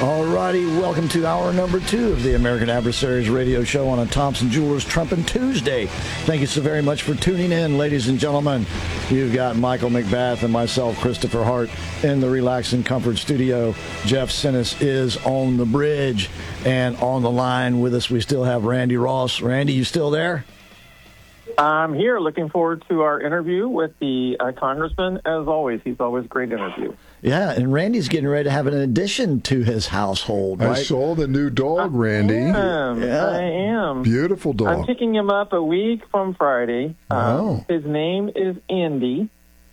All righty, welcome to hour number 2 of the American Adversaries radio show on a Thompson Jewelers Trumpin' Tuesday. Thank you so very much for tuning in, ladies and gentlemen. You've got Michael McBath and myself, Christopher Hart, in the Relax and Comfort studio. Jeff Sinnis is on the bridge, and on the line with us we still have Randy Ross. Randy, you still there? I'm here, looking forward to our interview with the congressman. As always, he's always a great interview. Yeah, and Randy's getting ready to have an addition to his household, right? I saw the new dog, Randy. I am. Beautiful dog. I'm picking him up a week from Friday. His name is Andy.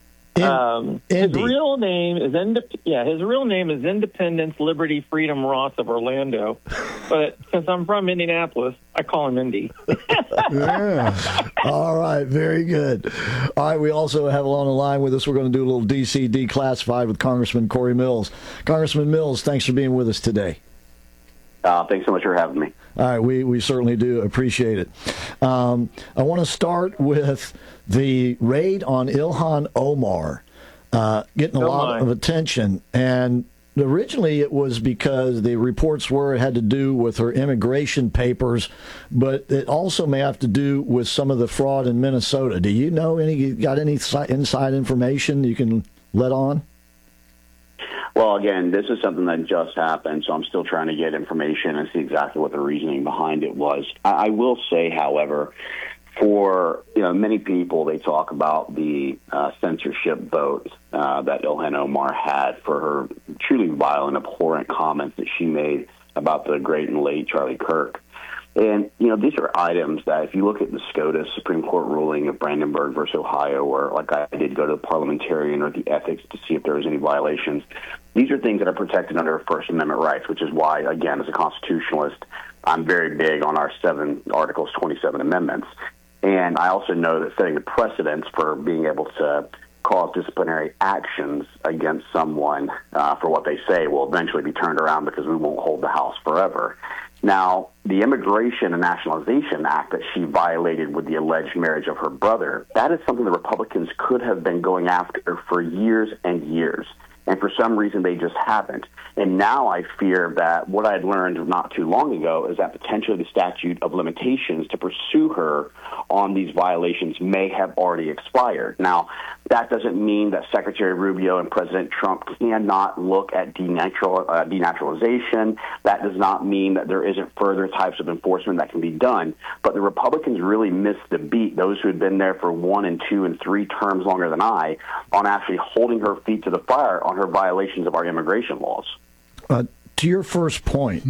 His real name is Independence, Liberty, Freedom Ross of Orlando. But since I'm from Indianapolis, I call him Indy. Yeah. All right, very good. All right, we also have on the line with us, we're going to do a little DC Declassified with Congressman Corey Mills. Congressman Mills, thanks for being with us today. Thanks so much for having me. All right, we certainly do appreciate it. I want to start with the raid on Ilhan Omar, getting a lot of attention. And originally it was because the reports were it had to do with her immigration papers, but it also may have to do with some of the fraud in Minnesota. Do you know got any inside information you can let on? Well, again, this is something that just happened, so I'm still trying to get information and see exactly what the reasoning behind it was. I will say, however, for many people, they talk about the censorship vote that Ilhan Omar had for her truly vile and abhorrent comments that she made about the great and late Charlie Kirk. And, these are items that if you look at the SCOTUS Supreme Court ruling of Brandenburg versus Ohio, where, like I did, go to the parliamentarian or the ethics to see if there was any violations, these are things that are protected under First Amendment rights, which is why, again, as a constitutionalist, I'm very big on our 7 Articles 27 amendments. And I also know that setting the precedents for being able to cause disciplinary actions against someone for what they say will eventually be turned around because we won't hold the House forever. Now, the Immigration and Nationalization Act that she violated with the alleged marriage of her brother, that is something the Republicans could have been going after for years and years. And for some reason, they just haven't. And now I fear that what I had learned not too long ago is that potentially the statute of limitations to pursue her on these violations may have already expired. Now, that doesn't mean that Secretary Rubio and President Trump cannot look at denaturalization. That does not mean that there isn't further types of enforcement that can be done. But the Republicans really missed the beat, those who had been there for 1 and 2 and 3 terms longer than I, on actually holding her feet to the fire on her violations of our immigration laws. To your first point,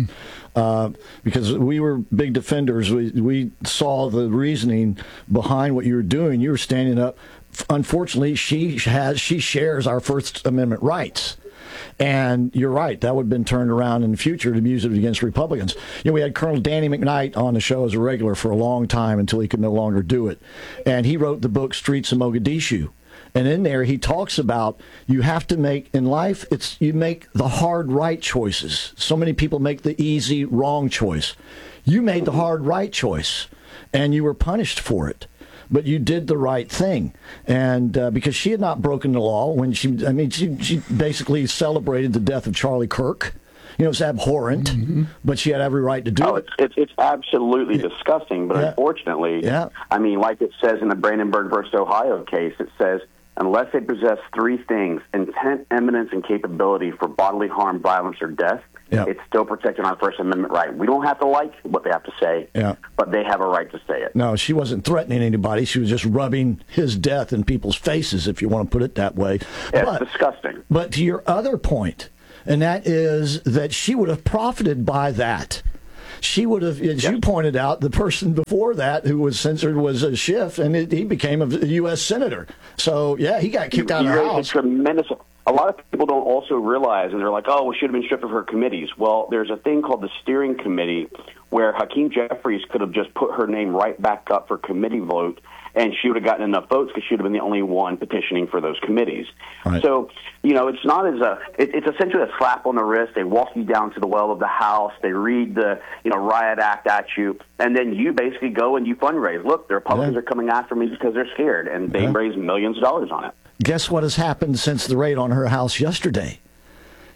because we were big defenders, we saw the reasoning behind what you were doing. You were standing up. Unfortunately, she shares our First Amendment rights. And you're right, that would have been turned around in the future to use it against Republicans. We had Colonel Danny McKnight on the show as a regular for a long time until he could no longer do it. And he wrote the book Streets of Mogadishu. And in there, he talks about you have to make, in life, you make the hard right choices. So many people make the easy wrong choice. You made the hard right choice, and you were punished for it. But you did the right thing. And because she had not broken the law when she basically celebrated the death of Charlie Kirk. It's abhorrent, but she had every right to do it. It's absolutely disgusting, but unfortunately, like it says in the Brandenburg versus Ohio case, it says, unless they possess 3 things, intent, eminence, and capability for bodily harm, violence, or death, it's still protected on First Amendment right. We don't have to like what they have to say, but they have a right to say it. No, she wasn't threatening anybody. She was just rubbing his death in people's faces, if you want to put it that way. It's disgusting. But to your other point, and that is that she would have profited by that. She would have, as you pointed out, the person before that who was censored was a Schiff, and he became a U.S. senator. So, he got kicked out of the House. Tremendous. A lot of people don't also realize, and they're like, we should have been stripped of her committees. Well, there's a thing called the steering committee where Hakeem Jeffries could have just put her name right back up for committee vote, and she would have gotten enough votes because she would have been the only one petitioning for those committees. Right. So, it's not it's essentially a slap on the wrist. They walk you down to the well of the House. They read the, riot act at you, and then you basically go and you fundraise. Look, the Republicans are coming after me because they're scared, and they raise millions of dollars on it. Guess what has happened since the raid on her house yesterday?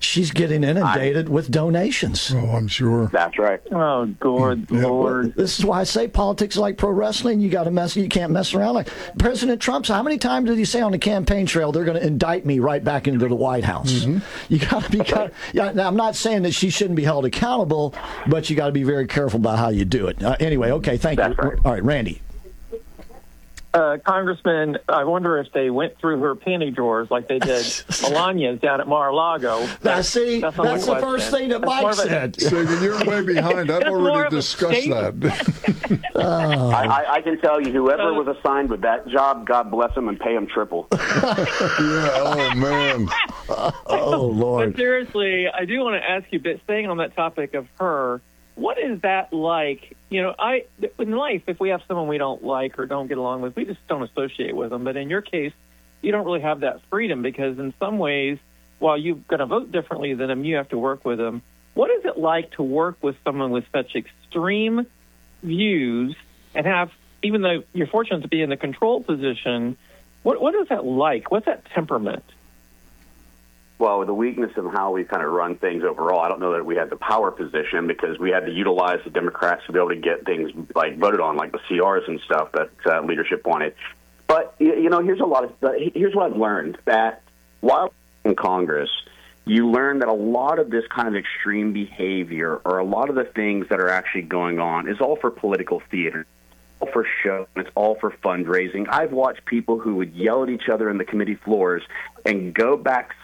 she's getting inundated with donations. Oh, I'm sure. That's right. Oh, good Lord. This is why I say politics is like pro wrestling. You can't mess around. Like President Trump, how many times did he say on the campaign trail, they're going to indict me right back into the White House? Mm-hmm. You got to be now, I'm not saying that she shouldn't be held accountable, but you got to be very careful about how you do it. Anyway, okay, thank you. Right. All right, Randy. Congressman, I wonder if they went through her panty drawers like they did Melania's down at Mar-a-Lago. That's the first thing that Mike said. So you're way behind. I've already discussed that. I can tell you, whoever was assigned with that job, God bless him and pay him triple. Oh, man. Oh, Lord. But seriously, I do want to ask you, but staying on that topic of her, what is that like? In life, if we have someone we don't like or don't get along with, we just don't associate with them. But in your case, you don't really have that freedom because in some ways, while you're going to vote differently than them, you have to work with them. What is it like to work with someone with such extreme views and have, even though you're fortunate to be in the control position, what is that like? What's that temperament? Well, the weakness of how we kind of run things overall, I don't know that we had the power position because we had to utilize the Democrats to be able to get things like voted on, like the CRs and stuff that leadership wanted. But, here's what I've learned, that while in Congress, you learn that a lot of this kind of extreme behavior or a lot of the things that are actually going on is all for political theater. For show, and it's all for fundraising. I've watched people who would yell at each other in the committee floors and go back,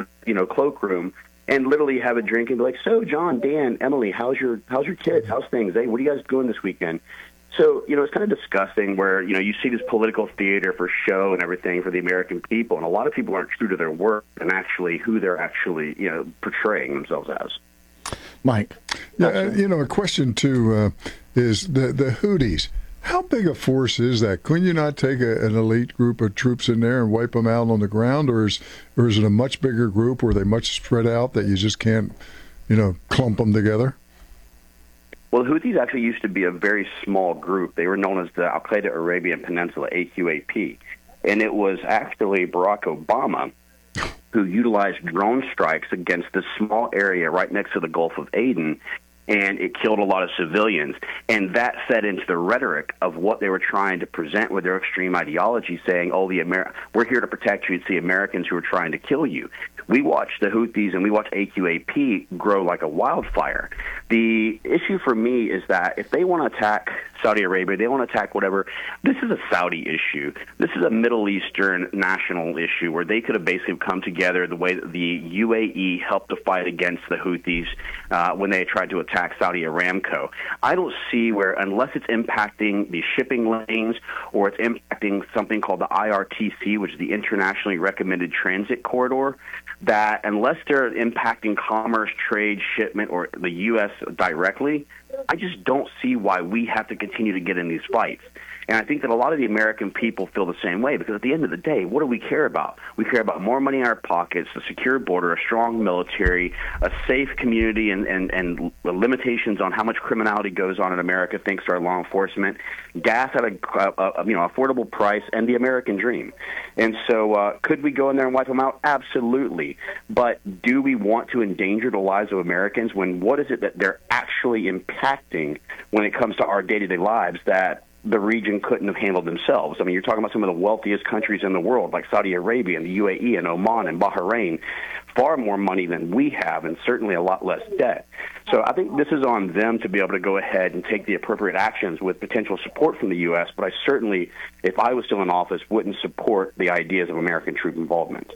cloakroom and literally have a drink and be like, "So, John, Dan, Emily, how's your kids? How's things? Hey, what are you guys doing this weekend?" So, it's kind of disgusting where, you see this political theater for show and everything for the American people, and a lot of people aren't true to their work and actually who they're actually, portraying themselves as. Mike. Yeah, a question too is the Houthis. How big a force is that? Couldn't you not take an elite group of troops in there and wipe them out on the ground, or is it a much bigger group? Or are they much spread out that you just can't, clump them together? Well, the Houthis actually used to be a very small group. They were known as the Al-Qaeda Arabian Peninsula, AQAP. And it was actually Barack Obama who utilized drone strikes against this small area right next to the Gulf of Aden, and it killed a lot of civilians. And that fed into the rhetoric of what they were trying to present with their extreme ideology, saying, we're here to protect you. It's the Americans who are trying to kill you. We watched the Houthis and we watched AQAP grow like a wildfire. The issue for me is that if they want to attack Saudi Arabia, they want to attack whatever, this is a Saudi issue. This is a Middle Eastern national issue where they could have basically come together the way that the UAE helped to fight against the Houthis when they tried to attack Saudi Aramco. I don't see where, unless it's impacting the shipping lanes or it's impacting something called the IRTC, which is the Internationally Recommended Transit Corridor, that unless they're impacting commerce, trade, shipment, or the U.S. directly, I just don't see why we have to continue to get in these fights. And I think that a lot of the American people feel the same way because at the end of the day, what do we care about? We care about more money in our pockets, a secure border, a strong military, a safe community, and limitations on how much criminality goes on in America thanks to our law enforcement, gas at a affordable price, and the American dream. And so could we go in there and wipe them out? Absolutely. But do we want to endanger the lives of Americans when what is it that they're actually impacting when it comes to our day-to-day lives that the region couldn't have handled themselves? I mean, you're talking about some of the wealthiest countries in the world, like Saudi Arabia and the UAE and Oman and Bahrain, far more money than we have and certainly a lot less debt. So I think this is on them to be able to go ahead and take the appropriate actions with potential support from the U.S., but I certainly, if I was still in office, wouldn't support the ideas of American troop involvement.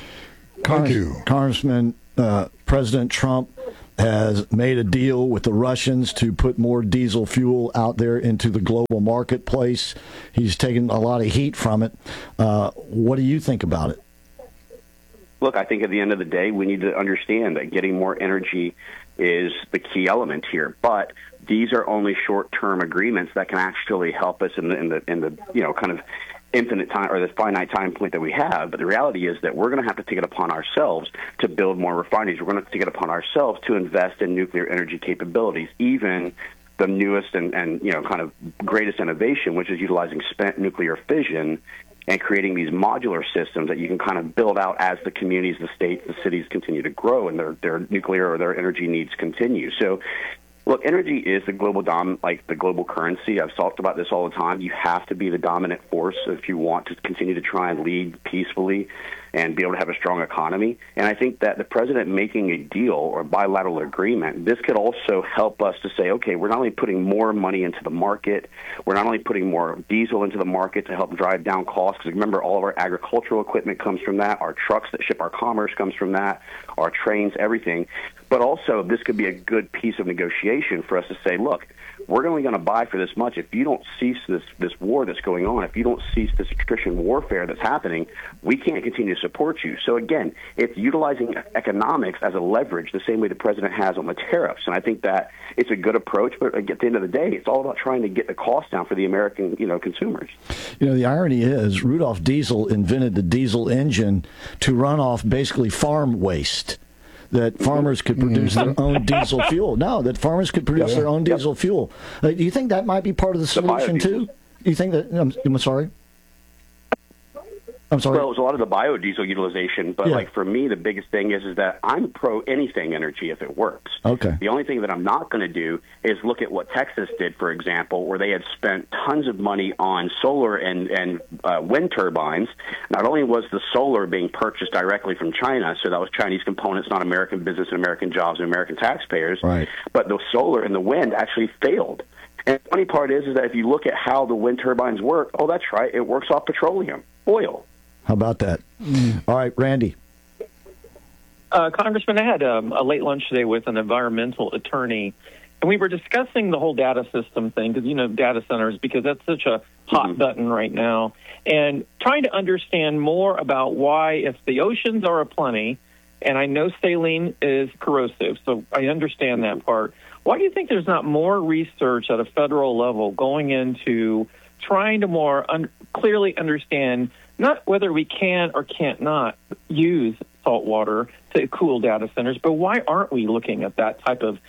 Congressman, President Trump has made a deal with the Russians to put more diesel fuel out there into the global marketplace. He's taken a lot of heat from it. What do you think about it? Look, I think at the end of the day, we need to understand that getting more energy is the key element here. But these are only short-term agreements that can actually help us in the kind of infinite time or the finite time point that we have. But the reality is that we're going to have to take it upon ourselves to build more refineries. We're going to have to take it upon ourselves to invest in nuclear energy capabilities, even the newest and kind of greatest innovation, which is utilizing spent nuclear fission and creating these modular systems that you can kind of build out as the communities, the states, the cities continue to grow and their nuclear or their energy needs continue. So, look, energy is the global the global currency. I've talked about this all the time. You have to be the dominant force if you want to continue to try and lead peacefully and be able to have a strong economy. And I think that the president making a deal or bilateral agreement, this could also help us to say, okay, we're not only putting more money into the market, we're not only putting more diesel into the market to help drive down costs, because remember, all of our agricultural equipment comes from that, our trucks that ship our commerce comes from that, our trains, everything. But also, this could be a good piece of negotiation for us to say, look, we're only going to buy for this much. If you don't cease this war that's going on, if you don't cease this attrition warfare that's happening, we can't continue to support you. So again, it's utilizing economics as a leverage, the same way the president has on the tariffs. And I think that it's a good approach. But at the end of the day, it's all about trying to get the cost down for the American, consumers. The irony is Rudolph Diesel invented the diesel engine to run off basically farm waste, that farmers could produce their own diesel fuel. No, that farmers could produce their own diesel fuel. Do you think that might be part of the solution, too? You think that? I'm sorry? I'm sorry. Well, it was a lot of the biodiesel utilization, but like for me, the biggest thing is that I'm pro anything energy if it works. Okay. The only thing that I'm not going to do is look at what Texas did, for example, where they had spent tons of money on solar and wind turbines. Not only was the solar being purchased directly from China, so that was Chinese components, not American business and American jobs and American taxpayers, right, but the solar and the wind actually failed. And the funny part is that if you look at how the wind turbines work, oh, that's right, it works off petroleum, oil. How about that? All right, Randy. Congressman, I had a late lunch today with an environmental attorney, and we were discussing the whole data system thing, because, data centers, because that's such a hot button right now, and trying to understand more about why, if the oceans are aplenty, and I know saline is corrosive, so I understand that part, why do you think there's not more research at a federal level going into trying to more clearly understand not whether we can or can't not use salt water to cool data centers, but why aren't we looking at that type of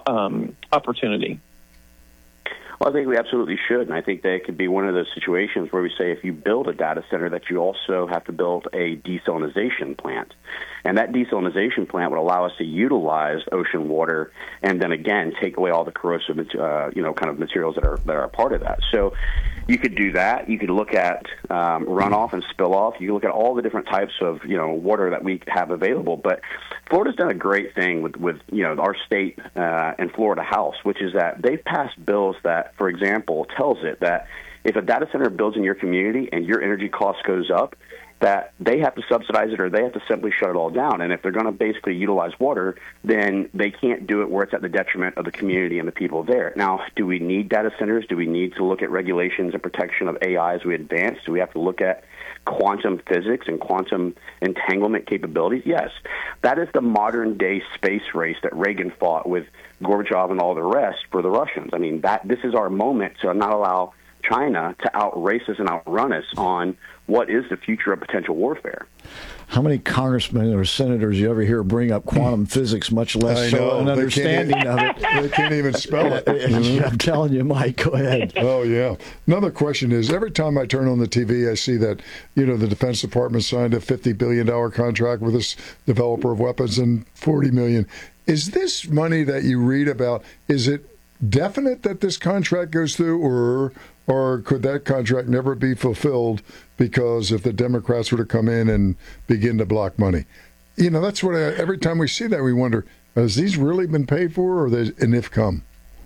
opportunity? Well, I think we absolutely should, and I think that it could be one of those situations where we say if you build a data center that you also have to build a desalination plant. And that desalination plant would allow us to utilize ocean water and then, again, take away all the corrosive, kind of materials that are a part of that. So you could do that. You could look at runoff and spill off. You can look at all the different types of, water that we have available. But Florida's done a great thing with our state and Florida House, which is that they've passed bills that, for example, tells it that if a data center builds in your community and your energy cost goes up, that they have to subsidize it or they have to simply shut it all down. And if they're going to basically utilize water, then they can't do it where it's at the detriment of the community and the people there. Now, do we need data centers? Do we need to look at regulations and protection of AI as we advance? Do we have to look at quantum physics and quantum entanglement capabilities? Yes. That is the modern-day space race that Reagan fought with Gorbachev and all the rest for the Russians. I mean, this is our moment to not allow China to outrace us and outrun us on what is the future of potential warfare. How many congressmen or senators you ever hear bring up quantum physics, much less an understanding of it? They can't even spell it. I'm telling you, Mike, go ahead. Oh, yeah. Another question is, every time I turn on the TV, I see that, the Defense Department signed a $50 billion contract with this developer of weapons and $40 million. Is this money that you read about, is it definite that this contract goes through, or could that contract never be fulfilled because if the Democrats were to come in and begin to block money? That's what every time we see that, we wonder, has these really been paid for, or and if come?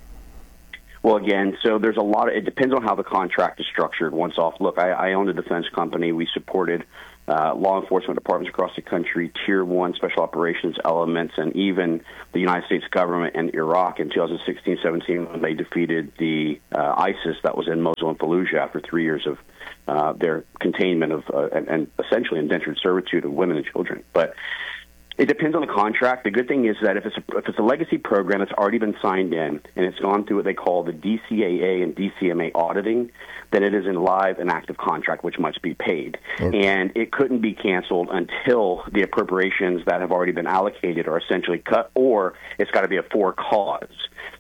Well, again, so there's a lot of, it depends on how the contract is structured once off. Look, I owned a defense company. We supported law enforcement departments across the country, Tier 1 special operations elements, and even the United States government in Iraq in 2016-17 when they defeated the ISIS that was in Mosul and Fallujah after 3 years of their containment of and essentially indentured servitude of women and children. But it depends on the contract. The good thing is that if it's a legacy program that's already been signed in and it's gone through what they call the DCAA and DCMA auditing, then it is in live and active contract, which must be paid. Okay. And it couldn't be canceled until the appropriations that have already been allocated are essentially cut, or it's got to be a for cause.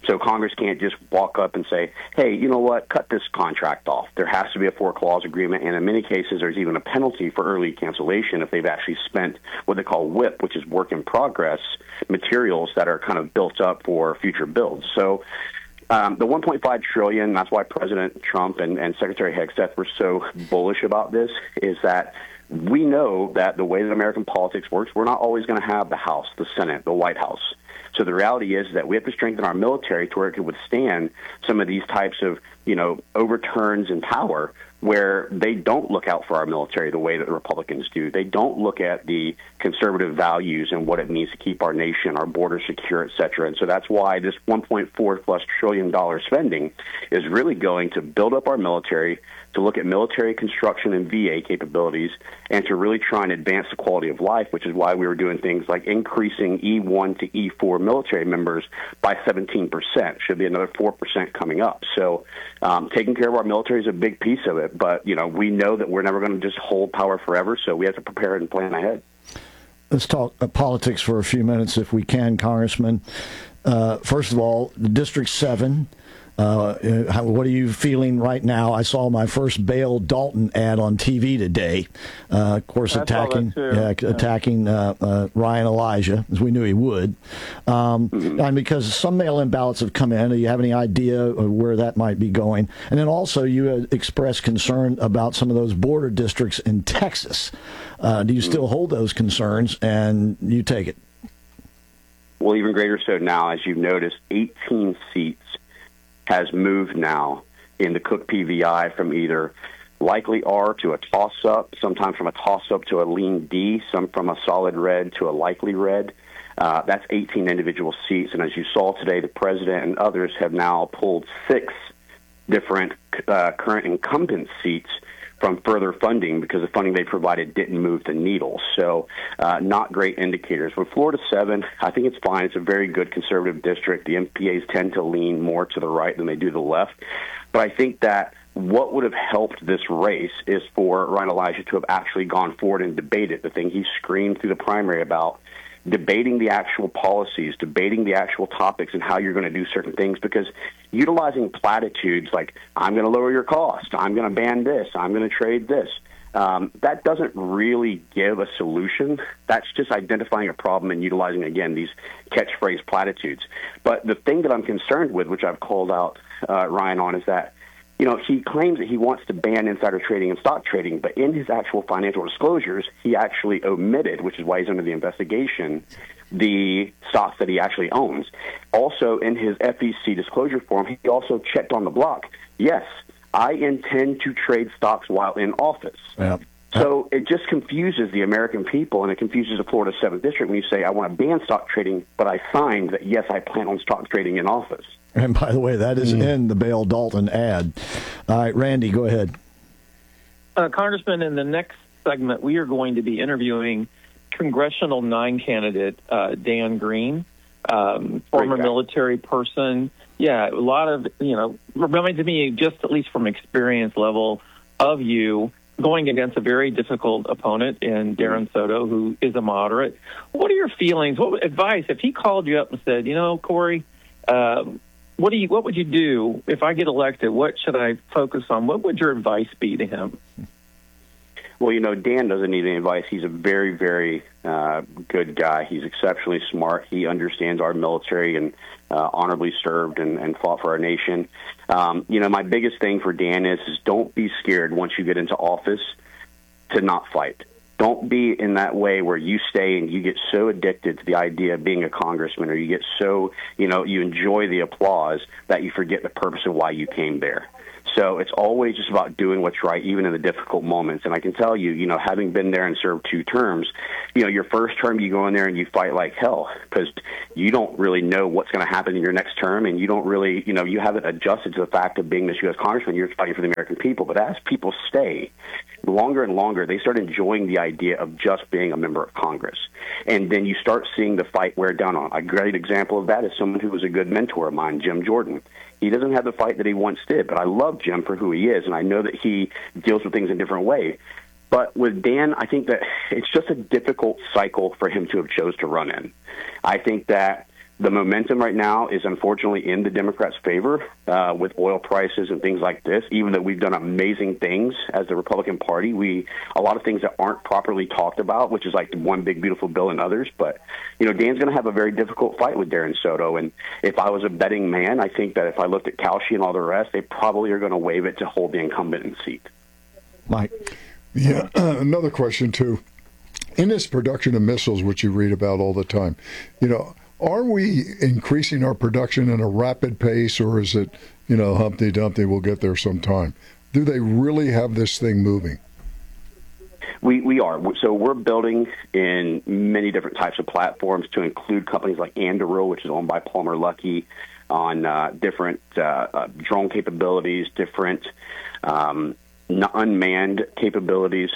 So Congress can't just walk up and say, hey, you know what, cut this contract off. There has to be a 4-clause agreement, and in many cases there's even a penalty for early cancellation if they've actually spent what they call WIP, which is work in progress materials that are kind of built up for future builds. So the $1.5 trillion, that's why President Trump and Secretary Hegseth were so bullish about this, is that we know that the way that American politics works, we're not always going to have the House, the Senate, the White House. So the reality is that we have to strengthen our military to where it can withstand some of these types of, overturns in power where they don't look out for our military the way that the Republicans do. They don't look at the conservative values and what it means to keep our nation, our borders secure, et cetera. And so that's why this $1.4+ trillion spending is really going to build up our military, to look at military construction and VA capabilities, and to really try and advance the quality of life, which is why we were doing things like increasing E1 to E4 military members by 17%. Should be another 4% coming up. So taking care of our military is a big piece of it. But, we know that we're never going to just hold power forever, so we have to prepare and plan ahead. Let's talk politics for a few minutes, if we can, Congressman. First of all, District 7. What are you feeling right now? I saw my first Bale Dalton ad on TV today. Of course, attacking Ryan Elijah, as we knew he would. And because some mail-in ballots have come in, do you have any idea of where that might be going? And then also, you expressed concern about some of those border districts in Texas. Do you still hold those concerns, and you take it? Well, even greater so now, as you've noticed, 18 seats has moved now in the Cook PVI from either likely R to a toss-up, sometimes from a toss-up to a lean D, some from a solid red to a likely red. That's 18 individual seats. And as you saw today, the president and others have now pulled 6 different current incumbent seats from further funding because the funding they provided didn't move the needle. So not great indicators. With Florida 7, I think it's fine. It's a very good conservative district. The MPAs tend to lean more to the right than they do the left. But I think that what would have helped this race is for Ryan Elijah to have actually gone forward and debated the thing he screamed through the primary about, debating the actual policies, debating the actual topics and how you're going to do certain things, because utilizing platitudes like, I'm going to lower your cost, I'm going to ban this, I'm going to trade this, that doesn't really give a solution. That's just identifying a problem and utilizing, again, these catchphrase platitudes. But the thing that I'm concerned with, which I've called out Ryan on, is that he claims that he wants to ban insider trading and stock trading, but in his actual financial disclosures, he actually omitted, which is why he's under the investigation, the stocks that he actually owns. Also, in his FEC disclosure form, he also checked on the block, yes, I intend to trade stocks while in office. Yeah. So it just confuses the American people, and it confuses the Florida 7th District when you say, I want to ban stock trading, but I signed that, yes, I plan on stock trading in office. And by the way, that is in the Bale Dalton ad. All right, Randy, go ahead. Congressman, in the next segment, we are going to be interviewing Congressional 9 candidate Dan Green, former military person. Yeah, a lot of, reminds me, just at least from experience level of you, going against a very difficult opponent in Darren Soto, who is a moderate. What are your feelings? What advice, if he called you up and said, Corey, what would you do if I get elected? What should I focus on? What would your advice be to him? Well, Dan doesn't need any advice. He's a very, very good guy. He's exceptionally smart. He understands our military and honorably served and fought for our nation. My biggest thing for Dan is don't be scared once you get into office to not fight. Don't be in that way where you stay and you get so addicted to the idea of being a congressman, or you get so, you enjoy the applause that you forget the purpose of why you came there. So it's always just about doing what's right, even in the difficult moments. And I can tell you, having been there and served 2 terms, your first term, you go in there and you fight like hell because you don't really know what's going to happen in your next term. And you don't really, you haven't adjusted to the fact of being this U.S. congressman. You're fighting for the American people. But as people stay longer and longer, they start enjoying the idea of just being a member of Congress. And then you start seeing the fight wear down on. A great example of that is someone who was a good mentor of mine, Jim Jordan. He doesn't have the fight that he once did, but I love Jim for who he is, and I know that he deals with things in a different way. But with Dan, I think that it's just a difficult cycle for him to have chose to run in. I think that the momentum right now is unfortunately in the Democrats' favor with oil prices and things like this. Even though we've done amazing things as the Republican Party, a lot of things that aren't properly talked about, which is like the One Big Beautiful Bill and others. But, Dan's going to have a very difficult fight with Darren Soto. And if I was a betting man, I think that if I looked at Kalshi and all the rest, they probably are going to waive it to hold the incumbent in seat. Mike. Yeah, another question, too. In this production of missiles, which you read about all the time, are we increasing our production at a rapid pace, or is it, Humpty Dumpty, we'll get there sometime? Do they really have this thing moving? We are. So we're building in many different types of platforms to include companies like Anduril, which is owned by Palmer Luckey, on different drone capabilities, different unmanned capabilities.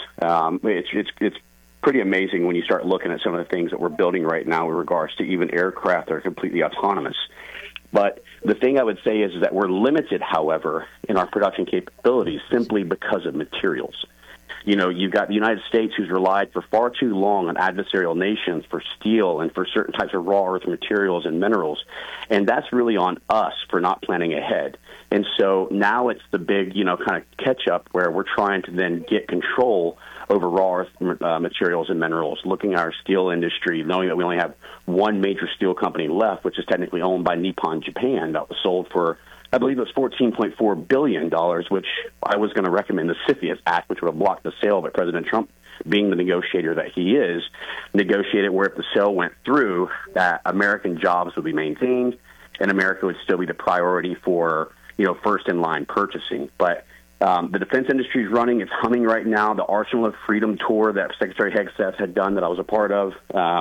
It's pretty amazing when you start looking at some of the things that we're building right now in regards to even aircraft that are completely autonomous. But the thing I would say is that we're limited, however, in our production capabilities simply because of materials. You've got the United States, who's relied for far too long on adversarial nations for steel and for certain types of raw earth materials and minerals. And that's really on us for not planning ahead. And so now it's the big, kind of catch up where we're trying to then get control over raw earth materials and minerals, looking at our steel industry, knowing that we only have one major steel company left, which is technically owned by Nippon Japan, that was sold for, I believe it was $14.4 billion, which I was going to recommend the CFIUS Act, which would have blocked the sale, but President Trump, being the negotiator that he is, negotiated where if the sale went through, that American jobs would be maintained and America would still be the priority for, first-in-line purchasing. But the defense industry is running. It's humming right now. The Arsenal of Freedom tour that Secretary Hegseth had done that I was a part of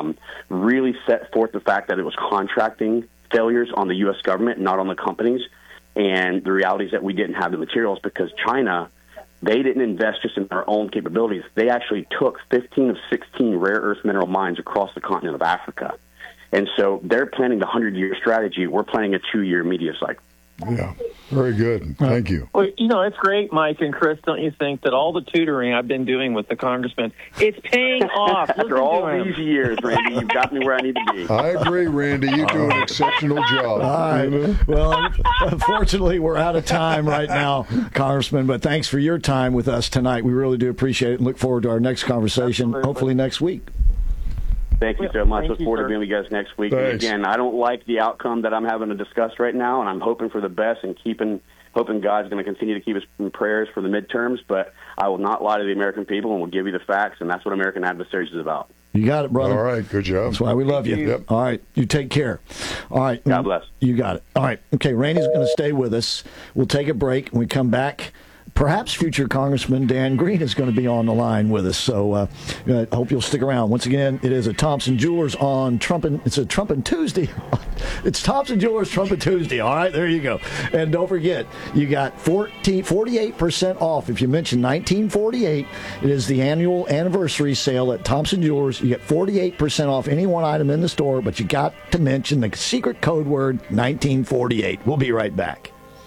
really set forth the fact that it was contracting failures on the U.S. government, not on the companies. And the reality is that we didn't have the materials because China, they didn't invest just in their own capabilities. They actually took 15 of 16 rare earth mineral mines across the continent of Africa. And so they're planning the 100-year strategy. We're planning a 2-year media cycle. Yeah, very good. Thank you. Well, it's great, Mike and Chris. Don't you think that all the tutoring I've been doing with the congressman, it's paying off? After all these years, Randy, you've got me where I need to be. I agree, Randy. You do an exceptional job. All right. Well, unfortunately, we're out of time right now, Congressman, but thanks for your time with us tonight. We really do appreciate it and look forward to our next conversation, Absolutely. hopefully next week. Thank you so much. Thank Look you, forward to sir. being with you guys next week. Thanks. And again, I don't like the outcome that I'm having to discuss right now, and I'm hoping for the best and hoping God's going to continue to keep us in prayers for the midterms. But I will not lie to the American people, and will give you the facts, and that's what American Adversaries is about. You got it, brother. All right, good job. That's why we love you. Yep. All right, you take care. All right. God bless. You got it. All right. Okay, Randy's going to stay with us. We'll take a break. When we come back, perhaps future Congressman Dan Green is going to be on the line with us. So I hope you'll stick around. Once again, it is a Thompson Jewelers on Trumpin'. It's a Trumpin' Tuesday. It's Thompson Jewelers Trumpin' Tuesday. All right, there you go. And don't forget, you got 48% off. If you mention 1948, it is the annual anniversary sale at Thompson Jewelers. You get 48% off any one item in the store, but you got to mention the secret code word 1948. We'll be right back.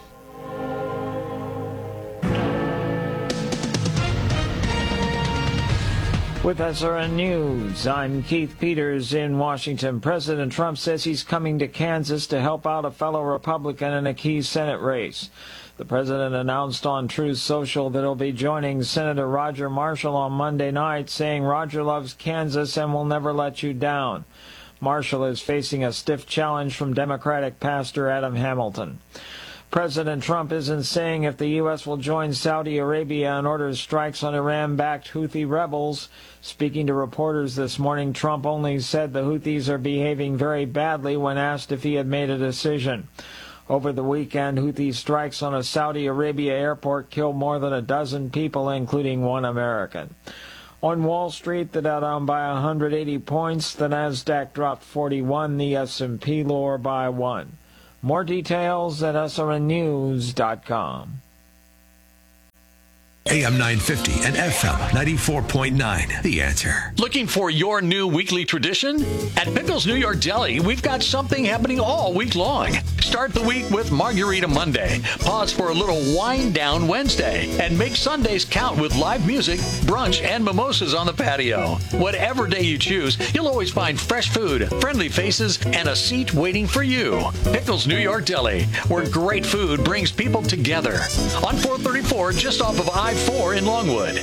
With SRN News, I'm Keith Peters in Washington. President Trump says he's coming to Kansas to help out a fellow Republican in a key Senate race. The president announced on Truth Social that he'll be joining Senator Roger Marshall on Monday night, saying Roger loves Kansas and will never let you down. Marshall is facing a stiff challenge from Democratic pastor Adam Hamilton. President Trump isn't saying if the U.S. will join Saudi Arabia and orders strikes on Iran-backed Houthi rebels. Speaking to reporters this morning, Trump only said the Houthis are behaving very badly when asked if he had made a decision. Over the weekend, Houthi strikes on a Saudi Arabia airport killed more than a dozen people, including one American. On Wall Street, the Dow down by 180 points, the Nasdaq dropped 41, the S&P lower by 1. More details at srnnews.com. AM 950 and FM 94.9. The Answer. Looking for your new weekly tradition? At Pickles New York Deli, we've got something happening all week long. Start the week with Margarita Monday, pause for a little wind down Wednesday, and make Sundays count with live music, brunch, and mimosas on the patio. Whatever day you choose, you'll always find fresh food, friendly faces, and a seat waiting for you. Pickles New York Deli, where great food brings people together. On 434, just off of I-4 in Longwood.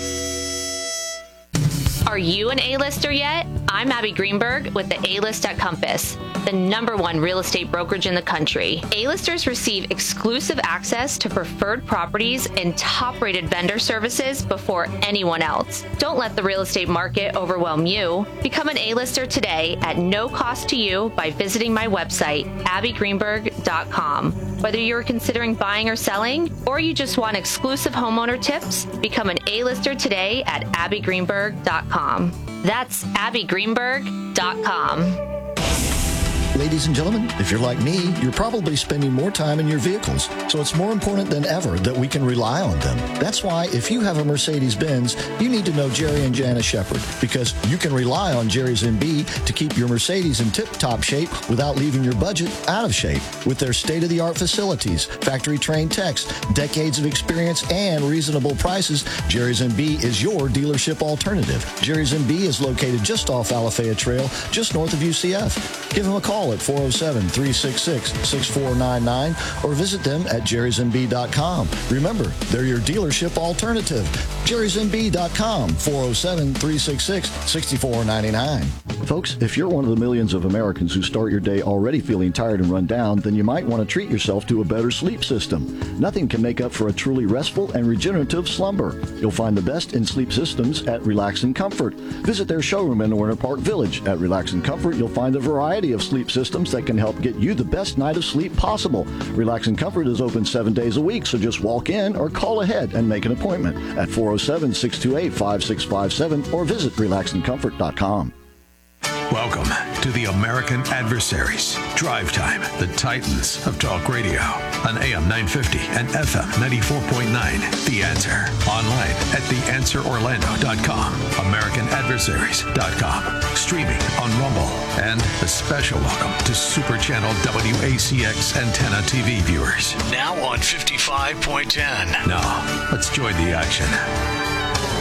Are you an A-lister yet? I'm Abby Greenberg with the A-List at Compass, the #1 real estate brokerage in the country. A-listers receive exclusive access to preferred properties and top-rated vendor services before anyone else. Don't let the real estate market overwhelm you. Become an A-lister today at no cost to you by visiting my website, abbygreenberg.com. Whether you're considering buying or selling, or you just want exclusive homeowner tips, become an A-lister today at abbygreenberg.com. That's abbygreenberg.com. Ladies and gentlemen, if you're like me, you're probably spending more time in your vehicles, so it's more important than ever that we can rely on them. That's why if you have a Mercedes-Benz, you need to know Jerry and Janice Shepard, because you can rely on Jerry's MB to keep your Mercedes in tip-top shape without leaving your budget out of shape. With their state-of-the-art facilities, factory-trained techs, decades of experience, and reasonable prices, Jerry's MB is your dealership alternative. Jerry's MB is located just off Alafaya Trail, just north of UCF. Give them a call at 407-366-6499 or visit them at jerrysmb.com. Remember, they're your dealership alternative. jerrysmb.com, 407-366-6499. Folks, if you're one of the millions of Americans who start your day already feeling tired and run down, then you might want to treat yourself to a better sleep system. Nothing can make up for a truly restful and regenerative slumber. You'll find the best in sleep systems at Relax and Comfort. Visit their showroom in Winter Park Village. At Relax and Comfort, you'll find a variety of sleep systems that can help get you the best night of sleep possible. Relax and Comfort is open 7 days a week, so just walk in or call ahead and make an appointment at 407-628-5657 or visit relaxandcomfort.com. Welcome to the American Adversaries. Drive Time, the Titans of Talk Radio. On AM 950 and FM 94.9. The Answer. Online at theanswerorlando.com. AmericanAdversaries.com. Streaming on Rumble. And a special welcome to Super Channel WACX Antenna TV viewers. Now on 55.10. Now, let's join the action.